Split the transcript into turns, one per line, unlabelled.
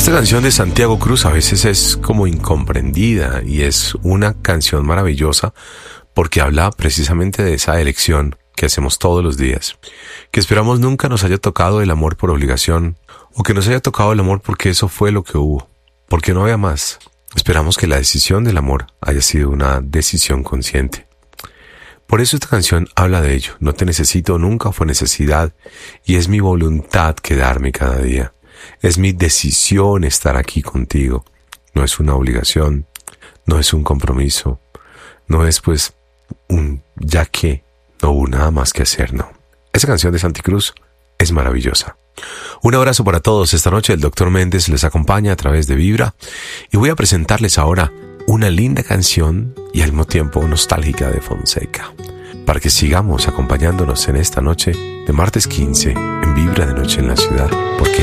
Esta canción de Santiago Cruz a veces es como incomprendida y es una canción maravillosa porque habla precisamente de esa elección que hacemos todos los días, que esperamos nunca nos haya tocado el amor por obligación o que nos haya tocado el amor porque eso fue lo que hubo, porque no había más. Esperamos que la decisión del amor haya sido una decisión consciente. Por eso esta canción habla de ello. No te necesito, nunca fue necesidad y es mi voluntad quedarme cada día. Es mi decisión estar aquí contigo. No es una obligación, no es un compromiso, no es pues un ya que no hubo nada más que hacer, no. Esa canción de Santi Cruz es maravillosa. Un abrazo para todos. Esta noche el Dr. Méndez les acompaña a través de Vibra y voy a presentarles ahora una linda canción y al mismo tiempo nostálgica de Fonseca, para que sigamos acompañándonos en esta noche de martes 15 en Vibra de Noche en la Ciudad, porque